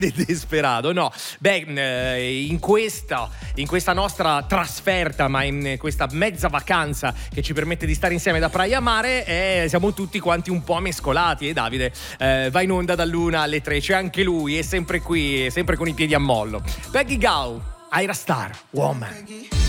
Desperado, no. Beh, in questa nostra trasferta, ma in questa mezza vacanza che ci permette di stare insieme da Praia a Mare, siamo tutti quanti un po' mescolati. E Davide va in onda dall'1 alle 3, c'è anche lui, è sempre qui, è sempre con i piedi a mollo. Peggy Gou, Ira Star, Woman.